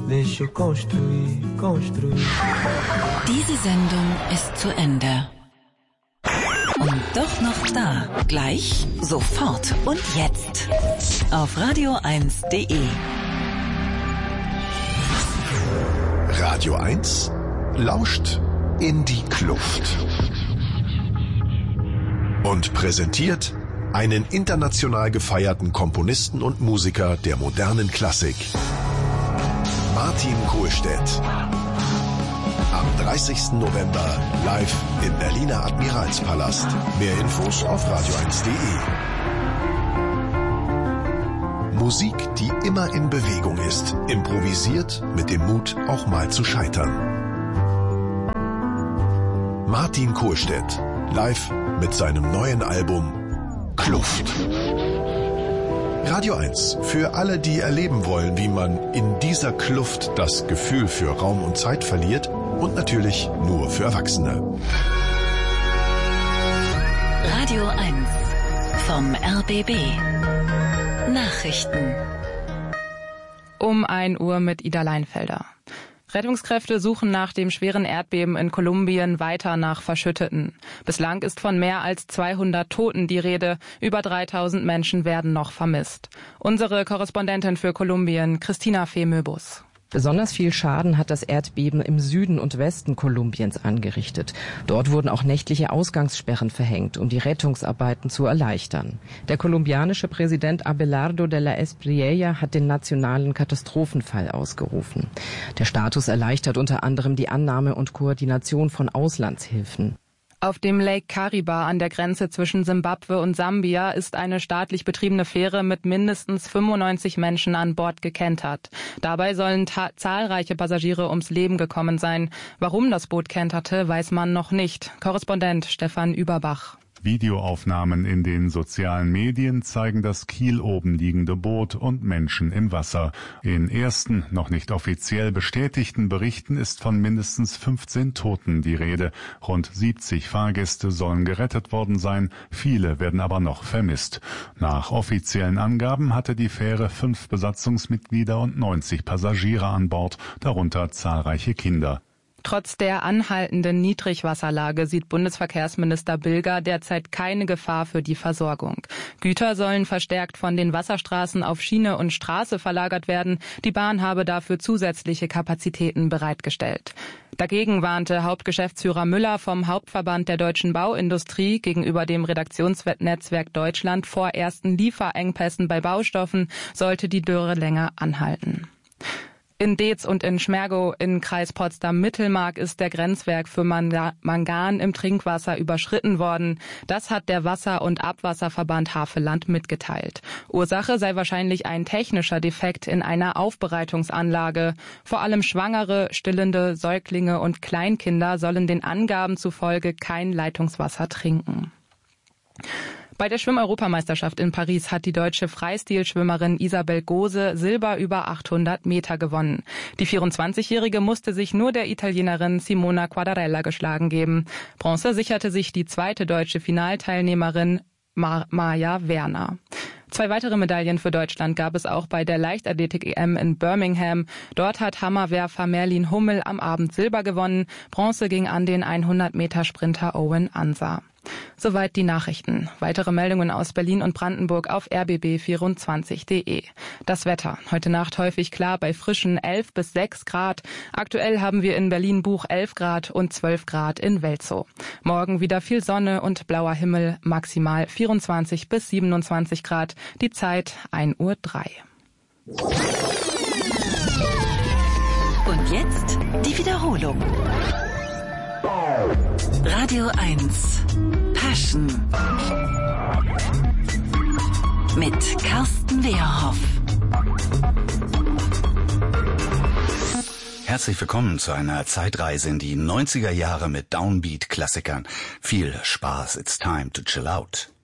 Deixa eu construir, construir. Diese Sendung ist zu Ende. Und doch noch da. Gleich, sofort und jetzt. Auf radio1.de. Radio 1 lauscht in die Kluft. Und präsentiert einen international gefeierten Komponisten und Musiker der modernen Klassik. Martin Kohlstedt. Am 30. November live im Berliner Admiralspalast. Mehr Infos auf radio1.de. Musik, die immer in Bewegung ist. Improvisiert mit dem Mut, auch mal zu scheitern. Martin Kohlstedt. Live mit seinem neuen Album Kluft. Radio 1. Für alle, die erleben wollen, wie man in dieser Kluft das Gefühl für Raum und Zeit verliert. Und natürlich nur für Erwachsene. Radio 1 vom RBB. Nachrichten. Um 1 Uhr mit Ida Leinfelder. Rettungskräfte suchen nach dem schweren Erdbeben in Kolumbien weiter nach Verschütteten. Bislang ist von mehr als 200 Toten die Rede. Über 3000 Menschen werden noch vermisst. Unsere Korrespondentin für Kolumbien, Christina Fee-Möbus. Besonders viel Schaden hat das Erdbeben im Süden und Westen Kolumbiens angerichtet. Dort wurden auch nächtliche Ausgangssperren verhängt, um die Rettungsarbeiten zu erleichtern. Der kolumbianische Präsident Abelardo de la Espriella hat den nationalen Katastrophenfall ausgerufen. Der Status erleichtert unter anderem die Annahme und Koordination von Auslandshilfen. Auf dem Lake Kariba an der Grenze zwischen Simbabwe und Sambia ist eine staatlich betriebene Fähre mit mindestens 95 Menschen an Bord gekentert. Dabei sollen zahlreiche Passagiere ums Leben gekommen sein. Warum das Boot kenterte, weiß man noch nicht. Korrespondent Stefan Überbach. Videoaufnahmen in den sozialen Medien zeigen das kieloben liegende Boot und Menschen im Wasser. In ersten, noch nicht offiziell bestätigten Berichten ist von mindestens 15 Toten die Rede. Rund 70 Fahrgäste sollen gerettet worden sein, viele werden aber noch vermisst. Nach offiziellen Angaben hatte die Fähre 5 Besatzungsmitglieder und 90 Passagiere an Bord, darunter zahlreiche Kinder. Trotz der anhaltenden Niedrigwasserlage sieht Bundesverkehrsminister Bilger derzeit keine Gefahr für die Versorgung. Güter sollen verstärkt von den Wasserstraßen auf Schiene und Straße verlagert werden. Die Bahn habe dafür zusätzliche Kapazitäten bereitgestellt. Dagegen warnte Hauptgeschäftsführer Müller vom Hauptverband der deutschen Bauindustrie gegenüber dem Redaktionsnetzwerk Deutschland vor ersten Lieferengpässen bei Baustoffen, sollte die Dürre länger anhalten. In Deetz und in Schmergow in Kreis Potsdam-Mittelmark ist der Grenzwert für Mangan im Trinkwasser überschritten worden. Das hat der Wasser- und Abwasserverband Havelland mitgeteilt. Ursache sei wahrscheinlich ein technischer Defekt in einer Aufbereitungsanlage. Vor allem Schwangere, stillende Säuglinge und Kleinkinder sollen den Angaben zufolge kein Leitungswasser trinken. Bei der Schwimm-Europameisterschaft in Paris hat die deutsche Freistilschwimmerin Isabel Gose Silber über 800 Meter gewonnen. Die 24-Jährige musste sich nur der Italienerin Simona Quadarella geschlagen geben. Bronze sicherte sich die zweite deutsche Finalteilnehmerin Maja Werner. 2 weitere Medaillen für Deutschland gab es auch bei der Leichtathletik-EM in Birmingham. Dort hat Hammerwerfer Merlin Hummel am Abend Silber gewonnen. Bronze ging an den 100-Meter-Sprinter Owen Ansa. Soweit die Nachrichten. Weitere Meldungen aus Berlin und Brandenburg auf rbb24.de. Das Wetter. Heute Nacht häufig klar bei frischen 11 bis 6 Grad. Aktuell haben wir in Berlin-Buch 11 Grad und 12 Grad in Welzow. Morgen wieder viel Sonne und blauer Himmel. Maximal 24 bis 27 Grad. Die Zeit 1:03 Uhr. Und jetzt die Wiederholung. Radio 1 Passion mit Carsten Wehrhoff. Herzlich willkommen zu einer Zeitreise in die 90er Jahre mit Downbeat-Klassikern. Viel Spaß, it's time to chill out.